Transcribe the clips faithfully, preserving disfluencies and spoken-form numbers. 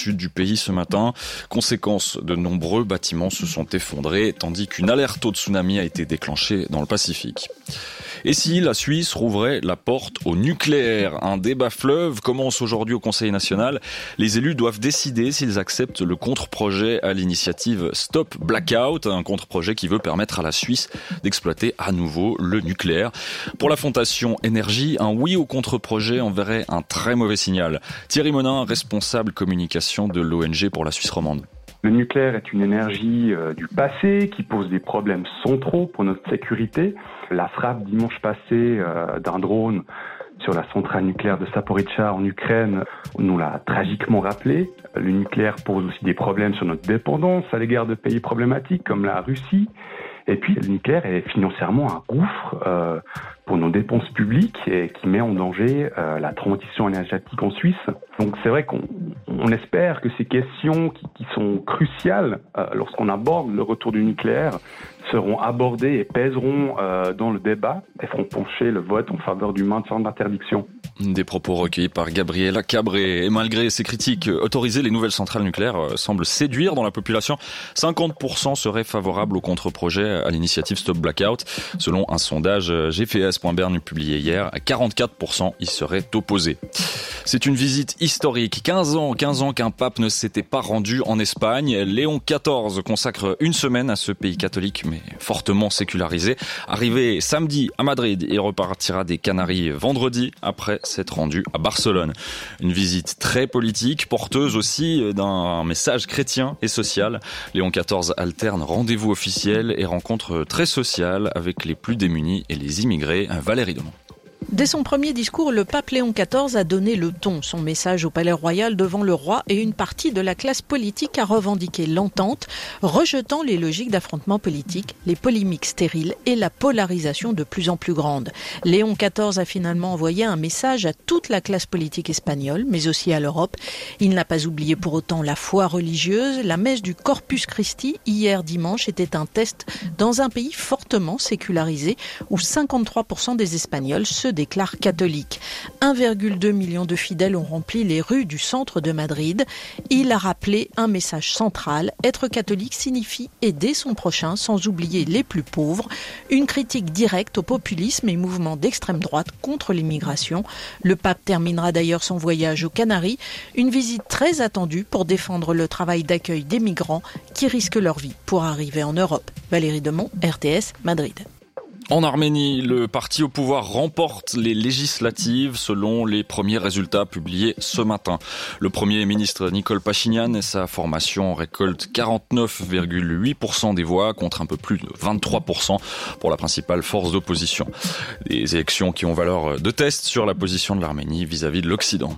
sud du pays ce matin. Conséquence, de nombreux bâtiments se sont effondrés, tandis qu'une alerte au tsunami a été déclenchée dans le Pacifique. Et si la Suisse rouvrait la porte au nucléaire? Un débat fleuve commence aujourd'hui au Conseil national. Les élus doivent décider s'ils acceptent le contre-projet à l'initiative Stop Blackout, un contre-projet qui veut permettre à la Suisse d'exploiter à nouveau le nucléaire. Pour la Fondation Énergie, un oui au contre-projet enverrait un très mauvais signal. Thierry Monin, responsable communication de l'O N G pour la Suisse romande. Le nucléaire est une énergie euh, du passé qui pose des problèmes centraux pour notre sécurité. La frappe dimanche passé euh, d'un drone sur la centrale nucléaire de Zaporizhzhia en Ukraine nous l'a tragiquement rappelé. Le nucléaire pose aussi des problèmes sur notre dépendance à l'égard de pays problématiques comme la Russie. Et puis le nucléaire est financièrement un gouffre euh, pour nos dépenses publiques et qui met en danger euh, la transition énergétique en Suisse. Donc c'est vrai qu'on on espère que ces questions qui, qui sont cruciales euh, lorsqu'on aborde le retour du nucléaire seront abordées et pèseront euh, dans le débat et feront pencher le vote en faveur du maintien de l'interdiction. Des propos recueillis par Gabriela Cabré. Et malgré ces critiques, autoriser les nouvelles centrales nucléaires semble séduire dans la population. cinquante pour cent seraient favorables au contre-projet à l'initiative Stop Blackout. Selon un sondage G F S point Bern publié hier, quarante-quatre pour cent y seraient opposés. C'est une visite historique. quinze ans, quinze ans qu'un pape ne s'était pas rendu en Espagne. Léon quatorze consacre une semaine à ce pays catholique mais fortement sécularisé. Arrivé samedi à Madrid, il repartira des Canaries vendredi après s'être rendu à Barcelone. Une visite très politique, porteuse aussi d'un message chrétien et social. Léon quatorze alterne rendez-vous officiels et rencontres très sociales avec les plus démunis et les immigrés. Valérie Demont. Dès son premier discours, le pape Léon quatorze a donné le ton. Son message au Palais Royal devant le roi et une partie de la classe politique a revendiqué l'entente, rejetant les logiques d'affrontement politique, les polémiques stériles et la polarisation de plus en plus grande. Léon quatorze a finalement envoyé un message à toute la classe politique espagnole, mais aussi à l'Europe. Il n'a pas oublié pour autant la foi religieuse. La messe du Corpus Christi, hier dimanche, était un test dans un pays fortement sécularisé où cinquante-trois pour cent des Espagnols se déclarent catholiques. un virgule deux million de fidèles ont rempli les rues du centre de Madrid. Il a rappelé un message central. Être catholique signifie aider son prochain sans oublier les plus pauvres. Une critique directe au populisme et mouvements d'extrême droite contre l'immigration. Le pape terminera d'ailleurs son voyage aux Canaries. Une visite très attendue pour défendre le travail d'accueil des migrants qui risquent leur vie pour arriver en Europe. Valérie Demont, R T S, Madrid. En Arménie, le parti au pouvoir remporte les législatives selon les premiers résultats publiés ce matin. Le premier ministre Nikol Pachinian et sa formation récoltent quarante-neuf virgule huit pour cent des voix contre un peu plus de vingt-trois pour cent pour la principale force d'opposition. Des élections qui ont valeur de test sur la position de l'Arménie vis-à-vis de l'Occident.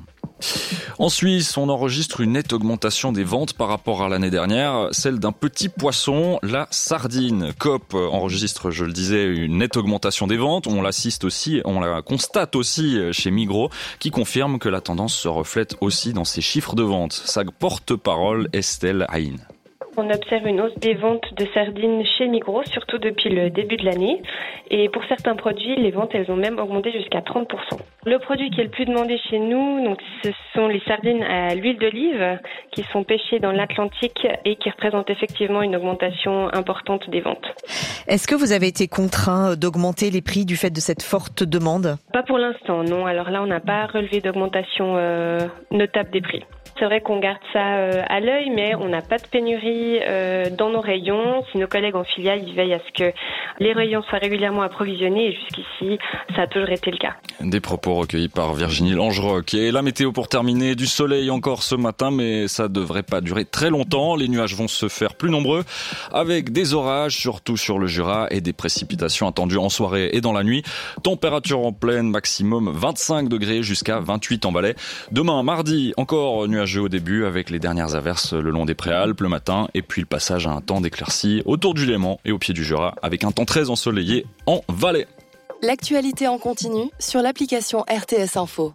En Suisse, on enregistre une nette augmentation des ventes par rapport à l'année dernière, celle d'un petit poisson, la sardine. Coop enregistre, je le disais, une nette augmentation des ventes. On l'assiste aussi, on la constate aussi chez Migros, qui confirme que la tendance se reflète aussi dans ses chiffres de vente. Sa porte-parole, Estelle Haïn. On observe une hausse des ventes de sardines chez Migros, surtout depuis le début de l'année. Et pour certains produits, les ventes, elles ont même augmenté jusqu'à trente pour cent. Le produit qui est le plus demandé chez nous, donc, ce sont les sardines à l'huile d'olive, qui sont pêchées dans l'Atlantique et qui représentent effectivement une augmentation importante des ventes. Est-ce que vous avez été contraint d'augmenter les prix du fait de cette forte demande ? Pas pour l'instant, non. Alors là, on n'a pas relevé d'augmentation euh, notable des prix. C'est vrai qu'on garde ça euh, à l'œil, mais on n'a pas de pénurie euh, dans nos rayons. Si nos collègues en filiale, ils veillent à ce que les rayons soient régulièrement approvisionnés, et jusqu'ici, ça a toujours été le cas. Des propos recueillis par Virginie Langeroc. Et la météo pour terminer, du soleil encore ce matin, mais ça devrait pas durer très longtemps. Les nuages vont se faire plus nombreux, avec des orages, surtout sur le Jura, et des précipitations attendues en soirée et dans la nuit. Température en pleine, maximum vingt-cinq degrés jusqu'à vingt-huit en Valais. Demain, mardi, encore nuageux au début, avec les dernières averses le long des Préalpes le matin, et puis le passage à un temps d'éclaircie autour du Léman et au pied du Jura, avec un temps très ensoleillé en Valais. L'actualité en continu sur l'application R T S Info.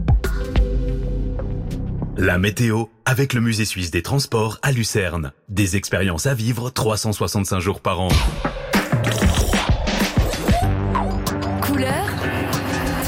La météo avec le Musée suisse des transports à Lucerne. Des expériences à vivre trois cent soixante-cinq jours par an.